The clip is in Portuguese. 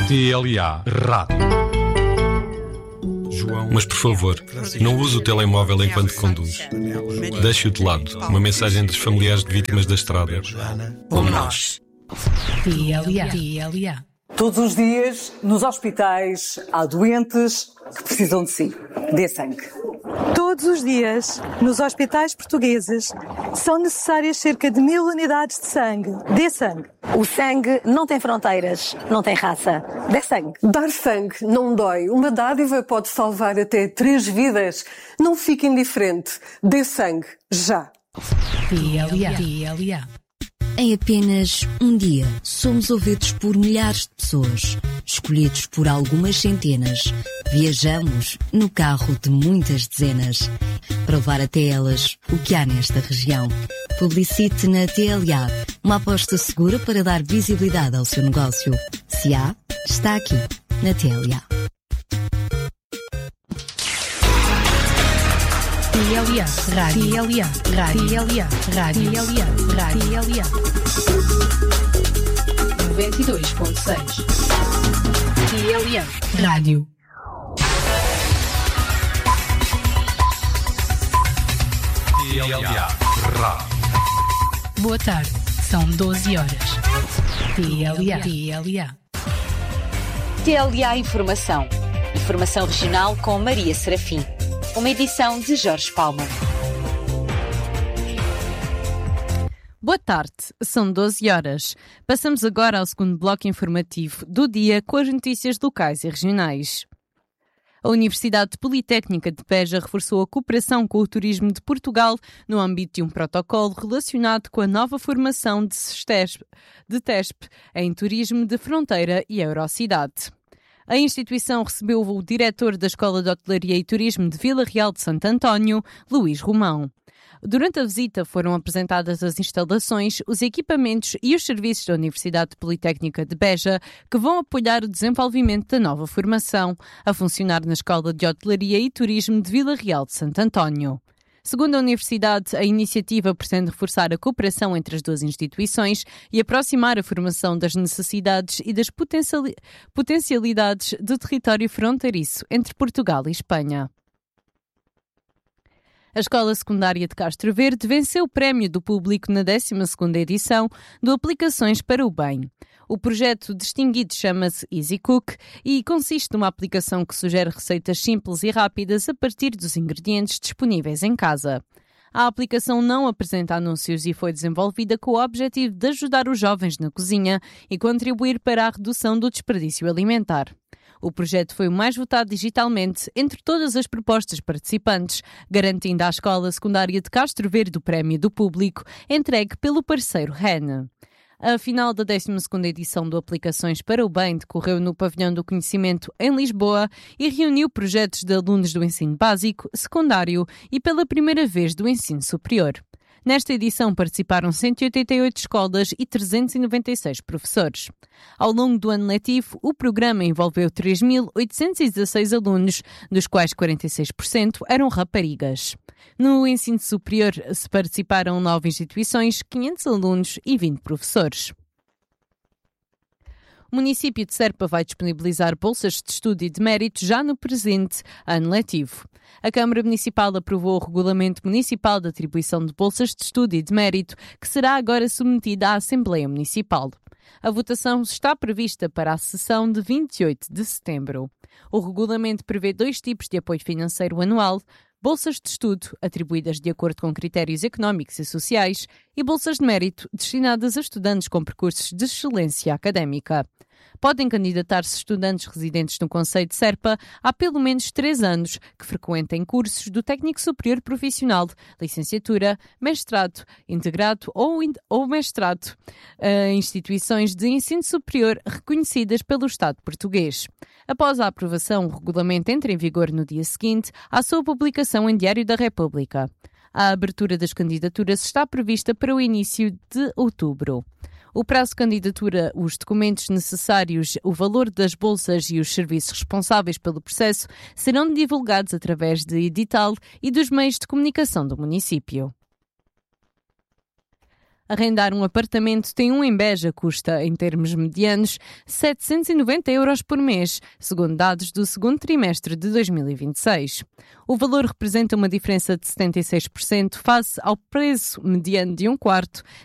TLA Rádio. Mas por favor, não use o telemóvel enquanto conduz. Deixe-o de lado. Uma mensagem dos familiares de vítimas da estrada. Por nós. TLA. Todos os dias, nos hospitais, há doentes que precisam de si. Dê sangue. Todos os dias, nos hospitais portugueses, são necessárias cerca de 1000 unidades de sangue. Dê sangue. O sangue não tem fronteiras, não tem raça. Dê sangue. Dar sangue não dói. Uma dádiva pode salvar até 3 vidas. Não fique indiferente. Dê sangue. Já. TLA. Em apenas um dia, somos ouvidos por milhares de pessoas, escolhidos por algumas centenas. Viajamos no carro de muitas dezenas, para levar até elas o que há nesta região. Publicite na TLA, uma aposta segura para dar visibilidade ao seu negócio. Se há, está aqui, na TLA. TLA Rádio. TLA 92.6. TLA Rádio. TLA Rádio. Boa tarde, são 12 horas. TLA. TLA Informação. Informação regional com Maria Serafim. Uma edição de Jorge Palma. Boa tarde, são 12 horas. Passamos agora ao segundo bloco informativo do dia com as notícias locais e regionais. A Universidade Politécnica de Beja reforçou a cooperação com o turismo de Portugal no âmbito de um protocolo relacionado com a nova formação de TESP em Turismo de Fronteira e Eurocidade. A instituição recebeu o diretor da Escola de Hotelaria e Turismo de Vila Real de Santo António, Luís Romão. Durante a visita foram apresentadas as instalações, os equipamentos e os serviços da Universidade Politécnica de Beja que vão apoiar o desenvolvimento da nova formação, a funcionar na Escola de Hotelaria e Turismo de Vila Real de Santo António. Segundo a Universidade, a iniciativa pretende reforçar a cooperação entre as duas instituições e aproximar a formação das necessidades e das potencialidades do território fronteiriço entre Portugal e Espanha. A Escola Secundária de Castro Verde venceu o Prémio do Público na 12ª edição do Aplicações para o Bem. O projeto distinguido chama-se Easy Cook e consiste numa aplicação que sugere receitas simples e rápidas a partir dos ingredientes disponíveis em casa. A aplicação não apresenta anúncios e foi desenvolvida com o objetivo de ajudar os jovens na cozinha e contribuir para a redução do desperdício alimentar. O projeto foi o mais votado digitalmente entre todas as propostas participantes, garantindo à Escola Secundária de Castro Verde o Prémio do Público, entregue pelo parceiro REN. A final da 12ª edição do Aplicações para o Bem decorreu no Pavilhão do Conhecimento em Lisboa e reuniu projetos de alunos do ensino básico, secundário e pela primeira vez do ensino superior. Nesta edição participaram 188 escolas e 396 professores. Ao longo do ano letivo, o programa envolveu 3.816 alunos, dos quais 46% eram raparigas. No ensino superior se participaram 9 instituições, 500 alunos e 20 professores. O município de Serpa vai disponibilizar bolsas de estudo e de mérito já no presente ano letivo. A Câmara Municipal aprovou o Regulamento Municipal de Atribuição de Bolsas de Estudo e de Mérito, que será agora submetida à Assembleia Municipal. A votação está prevista para a sessão de 28 de setembro. O regulamento prevê 2 tipos de apoio financeiro anual: bolsas de estudo, atribuídas de acordo com critérios económicos e sociais, e bolsas de mérito, destinadas a estudantes com percursos de excelência académica. Podem candidatar-se estudantes residentes no concelho de Serpa há pelo menos 3 anos que frequentem cursos do Técnico Superior Profissional, licenciatura, mestrado, integrado ou mestrado, instituições de ensino superior reconhecidas pelo Estado português. Após a aprovação, o regulamento entra em vigor no dia seguinte à sua publicação em Diário da República. A abertura das candidaturas está prevista para o início de outubro. O prazo de candidatura, os documentos necessários, o valor das bolsas e os serviços responsáveis pelo processo serão divulgados através de edital e dos meios de comunicação do município. Arrendar um apartamento tem em Beja custa, em termos medianos, 790 € por mês, segundo dados do segundo trimestre de 2026. O valor representa uma diferença de 76% face ao preço mediano de um quarto,